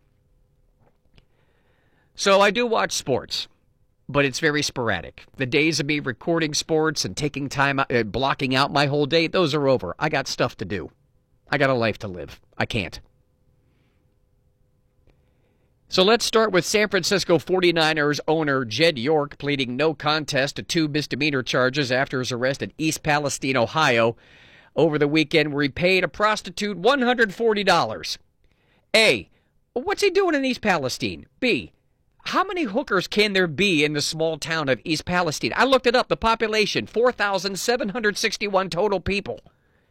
So I do watch sports, but it's very sporadic. The days of me recording sports and taking time, uh, blocking out my whole day, those are over. I got stuff to do. I got a life to live. I can't. So let's start with San Francisco forty-niners owner Jed York pleading no contest to two misdemeanor charges after his arrest in East Palestine, Ohio, over the weekend where he paid a prostitute one hundred forty dollars. A, what's he doing in East Palestine? B, how many hookers can there be in the small town of East Palestine? I looked it up. The population, four thousand seven hundred sixty-one total people.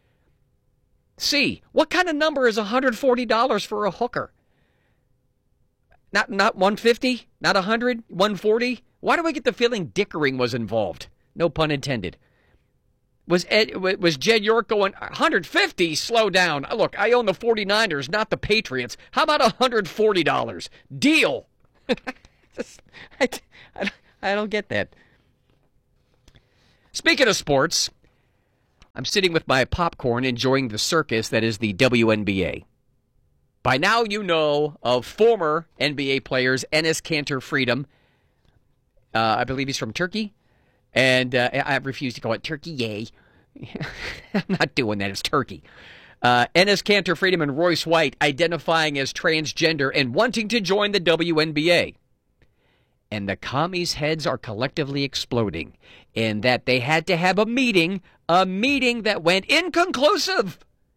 C, what kind of number is one hundred forty dollars for a hooker? Not not one hundred fifty? Not one hundred? one hundred forty? Why do I get the feeling dickering was involved? No pun intended. Was Ed, was Jed York going, one hundred fifty? Slow down. Look, I own the forty-niners, not the Patriots. How about one hundred forty dollars? Deal. I, I, I don't get that. Speaking of sports, I'm sitting with my popcorn enjoying the circus that is the W N B A. By now you know of former N B A players Enes Kanter Freedom. Uh, I believe he's from Turkey. And uh, I refuse to call it Turkey, yay. I'm not doing that. It's Turkey. Uh, Enes Kanter Freedom and Royce White identifying as transgender and wanting to join the W N B A. And the commies' heads are collectively exploding in that they had to have a meeting, a meeting that went inconclusive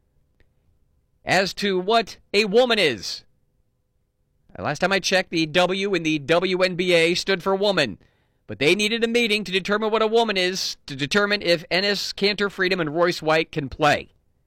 as to what a woman is. Last time I checked, the W in the W N B A stood for woman. But they needed a meeting to determine what a woman is, to determine if Enes Kanter Freedom and Royce White can play.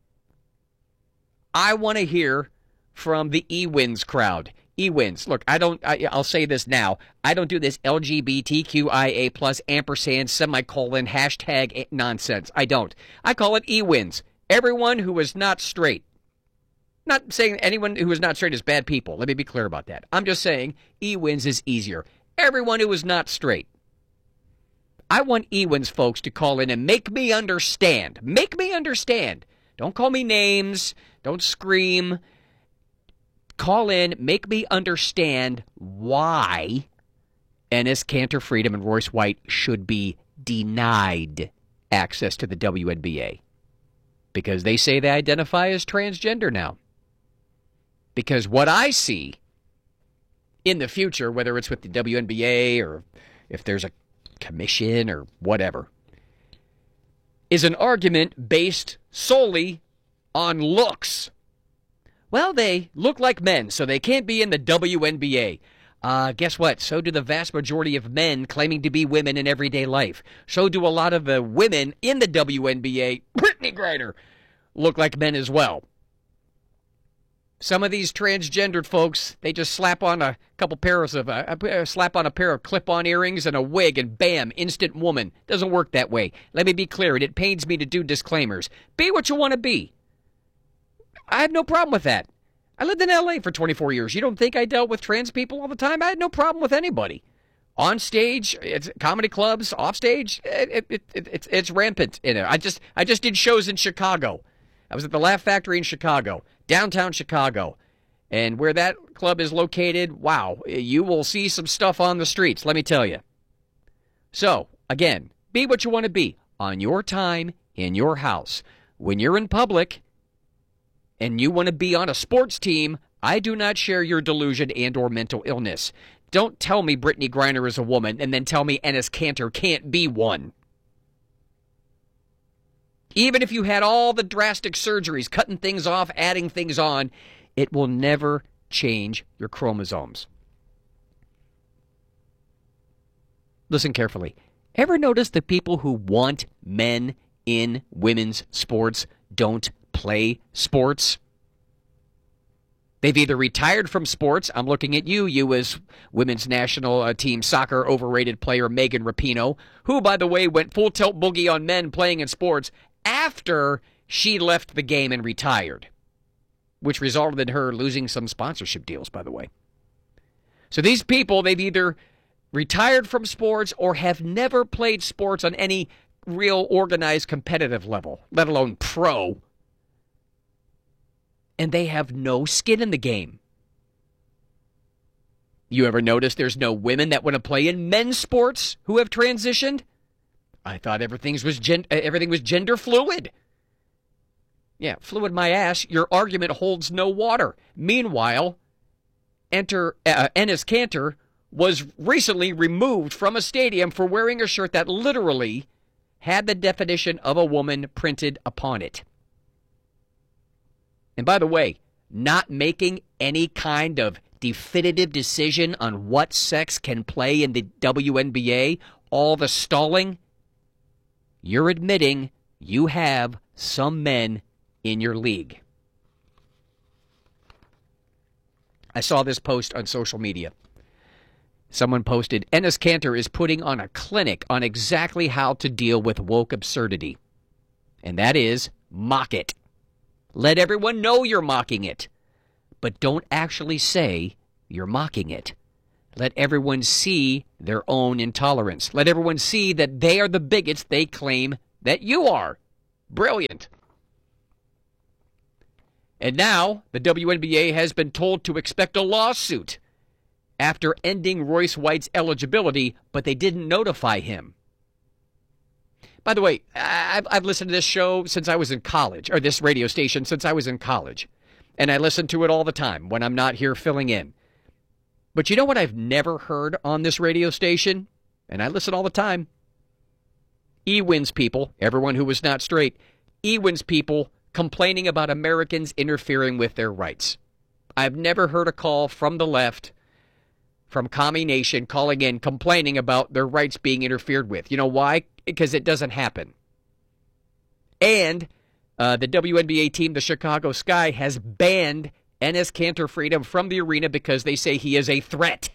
I want to hear from the E-Wins crowd. E-Wins. Look, I don't, I, I'll say this now. I don't do this L G B T Q I A plus ampersand semicolon hashtag nonsense. I don't. I call it E-Wins. Everyone who is not straight. Not saying anyone who is not straight is bad people. Let me be clear about that. I'm just saying E-Wins is easier. Everyone who is not straight. I want E-Wins folks to call in and make me understand. Make me understand. Don't call me names. Don't scream. Call in, make me understand why Enes Kanter Freedom and Royce White should be denied access to the W N B A. Because they say they identify as transgender now. Because what I see in the future, whether it's with the W N B A or if there's a commission or whatever, is an argument based solely on looks. Well, they look like men, so they can't be in the W N B A. Uh, guess what? So do the vast majority of men claiming to be women in everyday life. So do a lot of the women in the W N B A, Brittany Griner, look like men as well. Some of these transgendered folks, they just slap on a couple pairs of, uh, slap on a pair of clip-on earrings and a wig and bam, instant woman. Doesn't work that way. Let me be clear, and it pains me to do disclaimers. Be what you want to be. I have no problem with that. I lived in L A for twenty-four years. You don't think I dealt with trans people all the time? I had no problem with anybody. On stage, it's comedy clubs, off stage, it, it, it, it's, it's rampant in it. I just, I just did shows in Chicago. I was at the Laugh Factory in Chicago, downtown Chicago. And where that club is located, wow, you will see some stuff on the streets, let me tell you. So, again, be what you want to be on your time, in your house. When you're in public and you want to be on a sports team, I do not share your delusion and or mental illness. Don't tell me Brittany Griner is a woman and then tell me Enes Kanter can't be one. Even if you had all the drastic surgeries, cutting things off, adding things on, it will never change your chromosomes. Listen carefully. Ever notice the people who want men in women's sports don't play sports? They've either retired from sports. I'm looking at you, you as women's national uh, team soccer overrated player Megan Rapinoe, who, by the way, went full tilt boogie on men playing in sports after she left the game and retired, which resulted in her losing some sponsorship deals, by the way. So these people, they've either retired from sports or have never played sports on any real organized competitive level, let alone pro. And they have no skin in the game. You ever notice there's no women that want to play in men's sports who have transitioned? I thought everything was gen- everything was gender fluid. Yeah, fluid my ass. Your argument holds no water. Meanwhile, Enter, uh, Enes Kanter was recently removed from a stadium for wearing a shirt that literally had the definition of a woman printed upon it. And by the way, not making any kind of definitive decision on what sex can play in the W N B A, all the stalling, you're admitting you have some men in your league. I saw this post on social media. Someone posted, Enes Kanter is putting on a clinic on exactly how to deal with woke absurdity. And that is, mock it. Let everyone know you're mocking it. But don't actually say you're mocking it. Let everyone see their own intolerance. Let everyone see that they are the bigots they claim that you are. Brilliant. And now, the W N B A has been told to expect a lawsuit after ending Royce White's eligibility, but they didn't notify him. By the way, I've, I've listened to this show since I was in college, or this radio station since I was in college. And I listen to it all the time when I'm not here filling in. But you know what I've never heard on this radio station? And I listen all the time. E-Wins people, everyone who was not straight, E-Wins people complaining about Americans interfering with their rights. I've never heard a call from the left, from Commie Nation, calling in, complaining about their rights being interfered with. You know why? Because it doesn't happen. And uh, the W N B A team, the Chicago Sky, has banned Enes Kanter Freedom from the arena because they say he is a threat.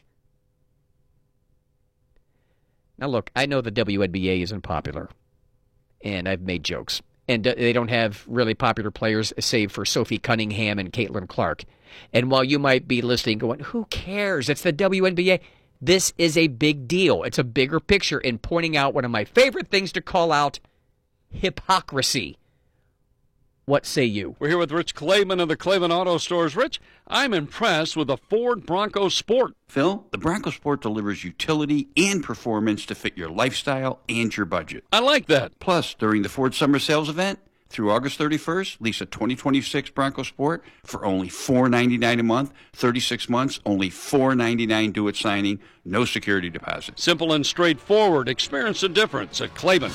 Now, look, I know the W N B A isn't popular, and I've made jokes. And they don't have really popular players, save for Sophie Cunningham and Caitlin Clark. And while you might be listening going, who cares? It's the W N B A. This is a big deal. It's a bigger picture in pointing out one of my favorite things to call out, hypocrisy. What say you? We're here with Rich Clayman of the Clayman Auto Stores. Rich, I'm impressed with the Ford Bronco Sport. Phil, the Bronco Sport delivers utility and performance to fit your lifestyle and your budget. I like that. Plus, during the Ford Summer Sales event, through August thirty-first, lease a twenty twenty-six Bronco Sport for only four ninety-nine a month, thirty-six months, only four ninety-nine due at signing, no security deposit. Simple and straightforward. Experience the difference at Clayman.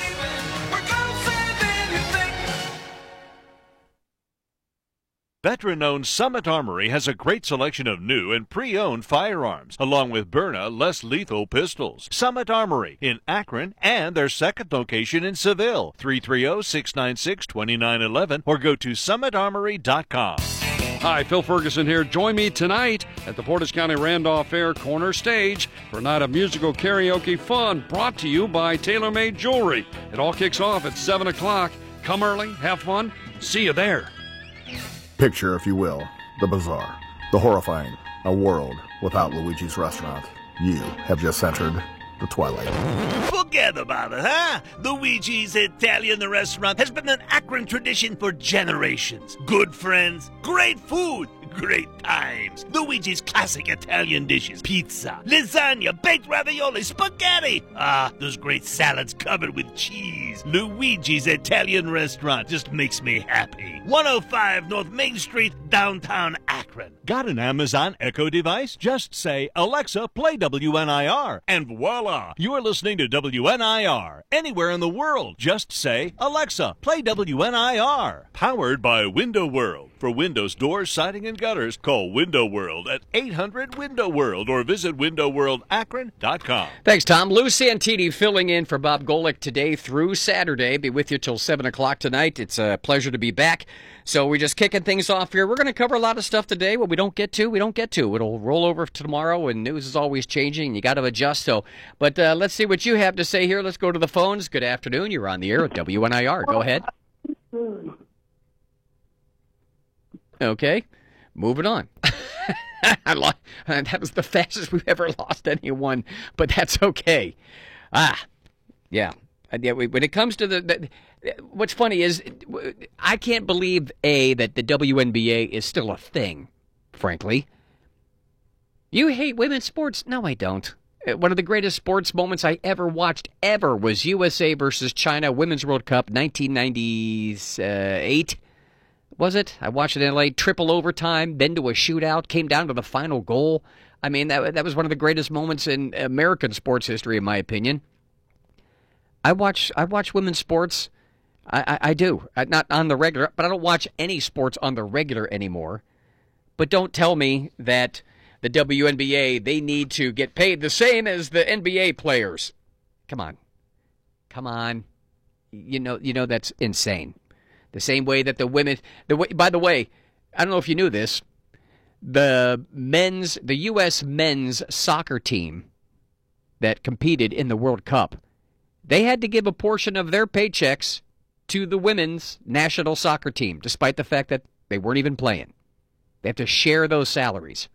Veteran-owned Summit Armory has a great selection of new and pre-owned firearms, along with Byrna less lethal pistols. Summit Armory in Akron and their second location in Seville, three three zero, six nine six, two nine one one, or go to summit armory dot com. Hi, Phil Ferguson here. Join me tonight at the Portage County Randolph Fair Corner Stage for a night of musical karaoke fun brought to you by TaylorMade Jewelry. It all kicks off at seven o'clock. Come early, have fun. See you there. Picture, if you will, the bizarre, the horrifying, a world without Luigi's Restaurant. You have just entered the twilight. Forget about it, huh? Luigi's Italian Restaurant has been an Akron tradition for generations. Good friends, great food, great times. Luigi's classic Italian dishes: pizza, lasagna, baked ravioli, spaghetti. Ah, those great salads covered with cheese. Luigi's Italian Restaurant just makes me happy. one oh five North Main Street, downtown Akron. Got an Amazon Echo device? Just say, Alexa, play W N I R, and voila, you are listening to W N I R. Anywhere in the world, just say, Alexa, play W N I R. Powered by Window World. For windows, doors, siding, and gutters, call Window World at eight hundred window world or visit window world akron dot com. Thanks, Tom. Lou Santini filling in for Bob Golick today through Saturday. Be with you till seven o'clock tonight. It's a pleasure to be back. So we're just kicking things off here. We're going to cover a lot of stuff today. What we don't get to, we don't get to. It'll roll over tomorrow, and news is always changing, and you got to adjust. So, But uh, let's see what you have to say here. Let's go to the phones. Good afternoon. You're on the air at W N I R. Go ahead. Okay, moving on. I lost, that was the fastest we've ever lost anyone, but that's okay. Ah, yeah. Yeah, when it comes to the, the, what's funny is I can't believe, A, that the W N B A is still a thing, frankly. You hate women's sports? No, I don't. One of the greatest sports moments I ever watched ever was U S A versus China Women's World Cup nineteen ninety-eight. was it? I watched it in L A, triple overtime, then to a shootout, came down to the final goal. I mean, that that was one of the greatest moments in American sports history, in my opinion. I watch I watch women's sports. I, I, I do. I, not on the regular, but I don't watch any sports on the regular anymore. But don't tell me that the W N B A, they need to get paid the same as the N B A players. Come on. Come on. You know, you know that's insane. The same way that the women, the way, by the way, I don't know if you knew this, the men's, the U S men's soccer team that competed in the World Cup, they had to give a portion of their paychecks to the women's national soccer team, despite the fact that they weren't even playing. They have to share those salaries.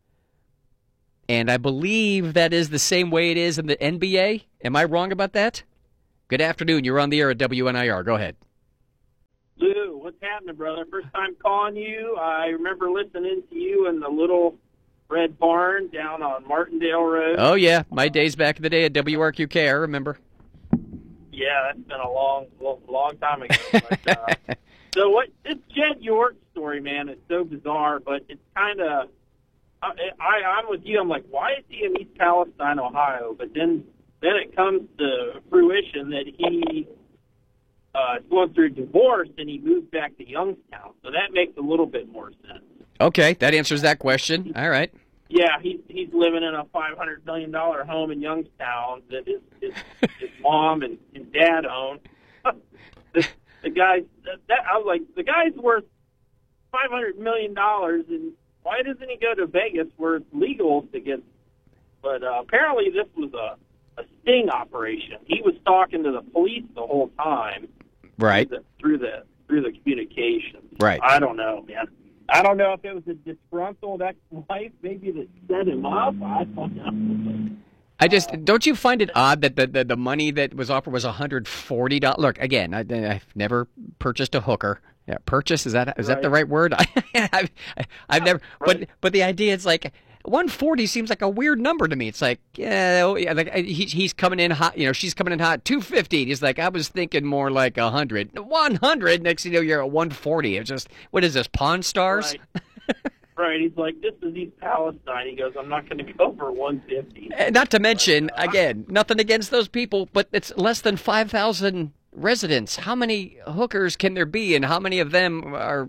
And I believe that is the same way it is in the N B A. Am I wrong about that? Good afternoon. You're on the air at W N I R. Go ahead. Lou, what's happening, brother? First time calling you. I remember listening to you in the little red barn down on Martindale Road. Oh, yeah. My days back in the day at W R Q K, I remember. Yeah, that's been a long, long, long time ago. But, uh, so what? This Jed York story, man, is so bizarre, but it's kind of, I, I, I'm with you. I'm like, why is he in East Palestine, Ohio? But then, then it comes to fruition that he uh, is going through a divorce and he moved back to Youngstown. So that makes a little bit more sense. Okay, that answers that question. All right. Yeah, he's he's living in a five hundred million dollar home in Youngstown that his his, his mom and, and dad own. the, the guy, that, that I was like, the guy's worth five hundred million dollars, and why doesn't he go to Vegas where it's legal to get? But uh, apparently, this was a a sting operation. He was talking to the police the whole time, right? Through the through the, through the communications, right? I don't know, man. I don't know if it was a disgruntled ex-wife, maybe that set him up. I don't know. I just don't you find it odd that the the, the money that was offered was one hundred forty dollars? Look, again, I, I've never purchased a hooker. Yeah, purchase is that is right. that the right word? I, I've, I've never. Right. But but the idea is like one forty seems like a weird number to me. It's like yeah, like he, he's coming in hot. You know, she's coming in hot. two fifty. He's like, I was thinking more like a hundred. one hundred. Next thing you know, you're at one forty. It's just what is this? Pawn Stars? Right. Right, he's like, this is East Palestine. He goes, I'm not going to go for one fifty. Not to mention, again, nothing against those people, but it's less than five thousand residents. How many hookers can there be, and how many of them are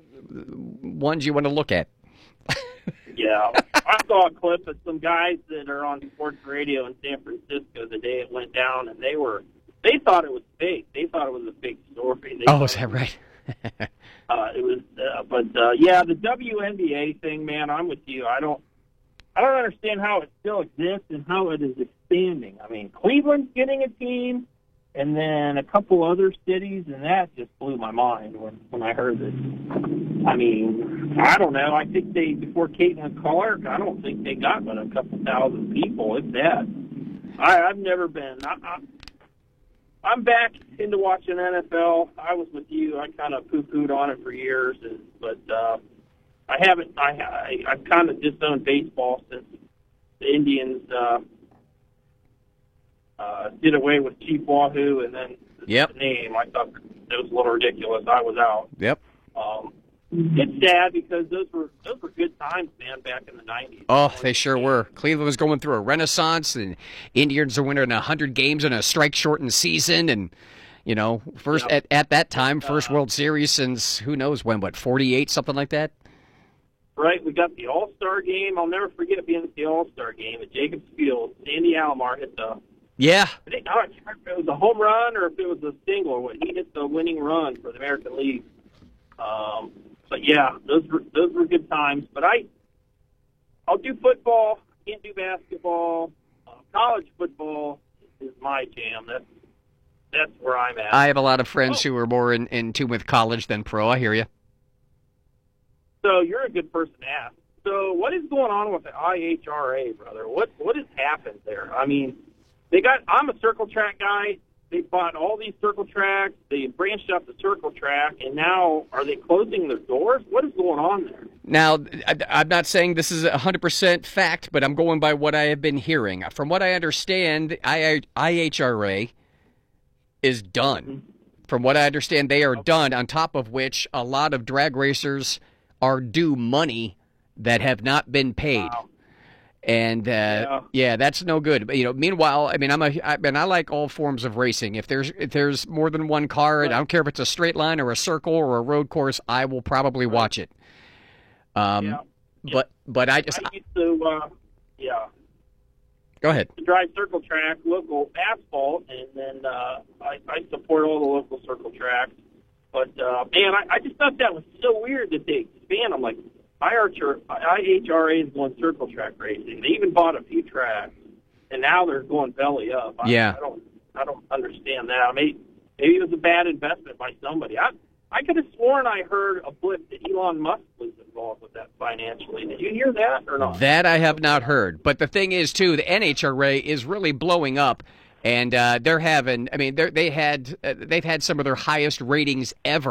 ones you want to look at? Yeah, I saw a clip of some guys that are on sports radio in San Francisco the day it went down, and they were, they thought it was fake. They thought it was a fake story. They oh, is that right? Uh, it was, uh, but uh, yeah, the W N B A thing, man. I'm with you. I don't, I don't understand how it still exists and how it is expanding. I mean, Cleveland's getting a team, and then a couple other cities, and that just blew my mind when when I heard this. I mean, I don't know. I think they before Caitlin Clark, I don't think they got but a couple thousand people, if that. I, I've never been. I, I, I'm back into watching N F L. I was with you. I kind of poo-pooed on it for years, but uh, I haven't. I, I I've kind of disowned baseball since the Indians uh, uh, did away with Chief Wahoo, and then yep. the name. I thought it was a little ridiculous. I was out. Yep. Um, it's sad because those were those were good times, man, back in the nineties. Oh, they sure were. Cleveland was going through a renaissance, and Indians are winning one hundred games in a strike-shortened season, and, you know, first yeah. at, at that time, first uh, World Series since who knows when, what, forty-eight, something like that? Right, we got the All-Star game. I'll never forget being at the All-Star game at Jacobs Field. Sandy Alomar hit the... Yeah. I think, I don't remember if it was a home run or if it was a single when he hit the winning run for the American League. Um... But yeah, those were those were good times. But I, I'll do football. Can't do basketball. Uh, college football is my jam. That's that's where I'm at. I have a lot of friends oh. who are more in, in tune with college than pro. I hear you. So you're a good person to ask. So what is going on with the I H R A, brother? What what has happened there? I mean, they got. I'm a circle track guy. They bought all these circle tracks. They branched out the circle track, and now are they closing their doors? What is going on there? Now, I'm not saying this is one hundred percent fact, but I'm going by what I have been hearing. From what I understand, I H R A is done. From what I understand, they are done, on top of which a lot of drag racers are due money that have not been paid. Wow. And, uh, yeah. yeah, that's no good. But, you know, meanwhile, I mean, I'm a, I mean, I like all forms of racing. If there's if there's more than one car, right. I don't care if it's a straight line or a circle or a road course, I will probably right. watch it. Um, yeah. But but I just I used to uh, yeah. Go ahead. To drive circle track, local asphalt, and then uh, I, I support all the local circle tracks. But uh, man, I, I just thought that was so weird that they expand. I'm like, I H R A is going circle track racing. They even bought a few tracks, and now they're going belly up. I, yeah. I don't, I don't understand that. Maybe, maybe it was a bad investment by somebody. I, I could have sworn I heard a blip that Elon Musk was involved with that financially. Did you hear that or not? That I have not heard. But the thing is, too, the N H R A is really blowing up, and uh, they're having. I mean, they they had uh, they've had some of their highest ratings ever